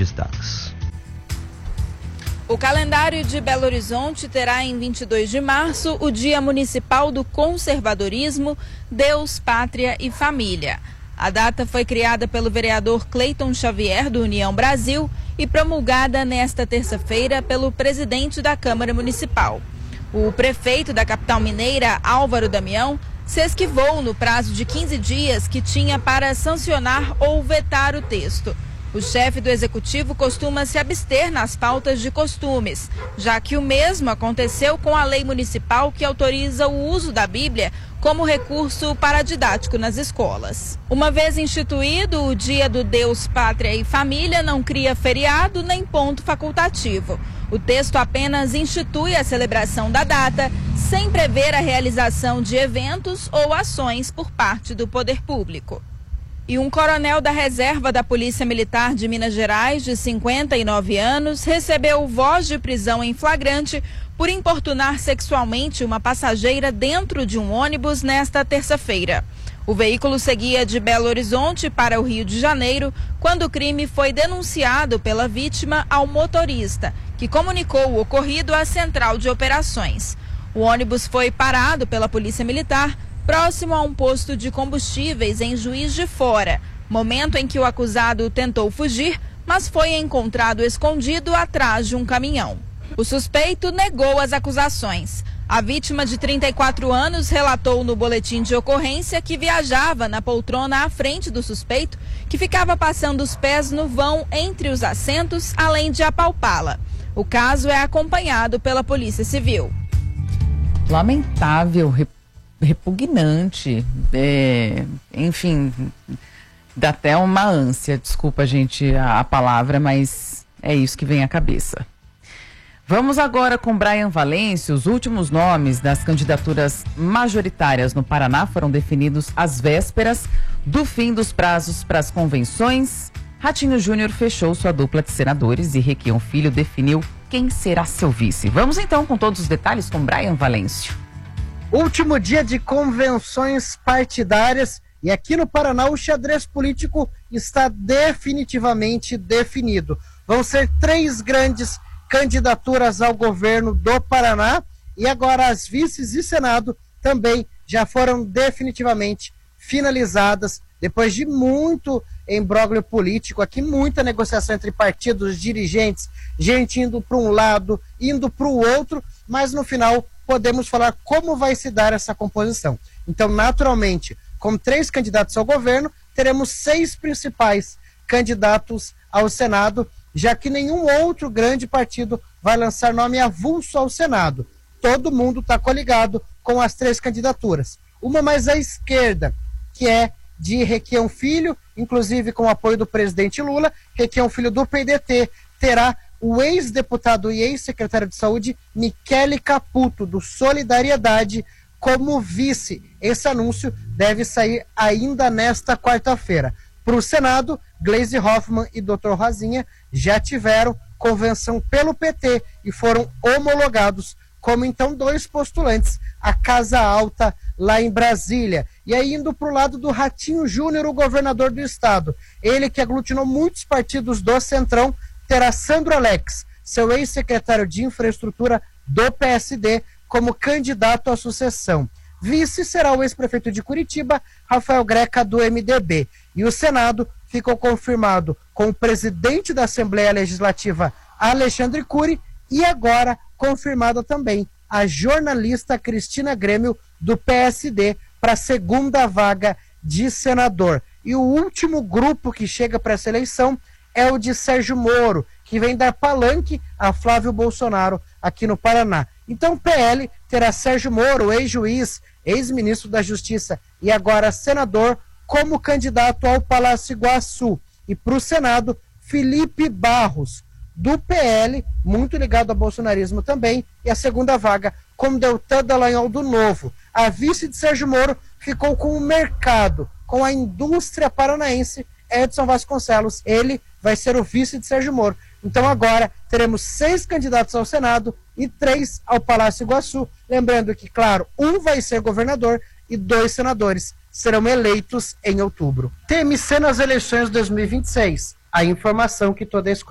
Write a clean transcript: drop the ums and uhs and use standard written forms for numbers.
destaques. O calendário de Belo Horizonte terá em 22 de março o Dia Municipal do Conservadorismo, Deus, Pátria e Família. A data foi criada pelo vereador Cleiton Xavier, do União Brasil, e promulgada nesta terça-feira pelo presidente da Câmara Municipal. O prefeito da capital mineira, Álvaro Damião, se esquivou no prazo de 15 dias que tinha para sancionar ou vetar o texto. O chefe do executivo costuma se abster nas pautas de costumes, já que o mesmo aconteceu com a lei municipal que autoriza o uso da Bíblia como recurso paradidático nas escolas. Uma vez instituído, o Dia do Deus, Pátria e Família não cria feriado nem ponto facultativo. O texto apenas institui a celebração da data, sem prever a realização de eventos ou ações por parte do poder público. E um coronel da reserva da Polícia Militar de Minas Gerais, de 59 anos, recebeu voz de prisão em flagrante por importunar sexualmente uma passageira dentro de um ônibus nesta terça-feira. O veículo seguia de Belo Horizonte para o Rio de Janeiro quando o crime foi denunciado pela vítima ao motorista, que comunicou o ocorrido à Central de Operações. O ônibus foi parado pela Polícia Militar próximo a um posto de combustíveis em Juiz de Fora, momento em que o acusado tentou fugir, mas foi encontrado escondido atrás de um caminhão. O suspeito negou as acusações. A vítima, de 34 anos, relatou no boletim de ocorrência que viajava na poltrona à frente do suspeito, que ficava passando os pés no vão entre os assentos, além de apalpá-la. O caso é acompanhado pela Polícia Civil. Lamentável, repugnante, enfim, dá até uma ânsia, desculpa, gente, a palavra, mas é isso que vem à cabeça. Vamos agora com Brian Valêncio. Os últimos nomes das candidaturas majoritárias no Paraná foram definidos às vésperas do fim dos prazos para as convenções. Ratinho Júnior fechou sua dupla de senadores e Requião Filho definiu quem será seu vice. Vamos então com todos os detalhes com Brian Valêncio. Último dia de convenções partidárias e aqui no Paraná o xadrez político está definitivamente definido. Vão ser 3 grandes candidaturas ao governo do Paraná e agora as vices e Senado também já foram definitivamente finalizadas depois de muito imbróglio político, aqui muita negociação entre partidos, dirigentes, gente indo para um lado, indo para o outro, mas no final podemos falar como vai se dar essa composição. Então, naturalmente, com 3 candidatos ao governo, teremos 6 principais candidatos ao Senado, já que nenhum outro grande partido vai lançar nome avulso ao Senado. Todo mundo está coligado com as 3 candidaturas. Uma mais à esquerda, que é de Requião Filho, inclusive com o apoio do presidente Lula. Requião Filho do PDT terá o ex-deputado e ex-secretário de Saúde, Michele Caputo, do Solidariedade, como vice. Esse anúncio deve sair ainda nesta quarta-feira. Para o Senado, Gleisi Hoffmann e Dr. Rosinha já tiveram convenção pelo PT e foram homologados como então 2 postulantes à Casa Alta lá em Brasília. E aí indo para o lado do Ratinho Júnior, o governador do estado, ele que aglutinou muitos partidos do Centrão, terá Sandro Alex, seu ex-secretário de Infraestrutura do PSD, como candidato à sucessão. Vice será o ex-prefeito de Curitiba, Rafael Greca, do MDB. E o Senado ficou confirmado com o presidente da Assembleia Legislativa, Alexandre Cury, e agora confirmada também a jornalista Cristina Grêmio, do PSD, para a 2ª vaga de senador. E o último grupo que chega para essa eleição é o de Sérgio Moro, que vem dar palanque a Flávio Bolsonaro aqui no Paraná. Então o PL terá Sérgio Moro, ex-juiz, ex-ministro da Justiça e agora senador, como candidato ao Palácio Iguaçu. E para o Senado, Felipe Barros, do PL, muito ligado ao bolsonarismo também, e a 2ª vaga com Deltan Dallagnol, do Novo. A vice de Sérgio Moro ficou com o mercado, com a indústria paranaense, Edson Vasconcelos. Ele vai ser o vice de Sérgio Moro. Então agora teremos 6 candidatos ao Senado e 3 ao Palácio Iguaçu. Lembrando que, claro, um vai ser governador e 2 senadores serão eleitos em outubro. TMC nas eleições de 2026. A informação que toda a escolha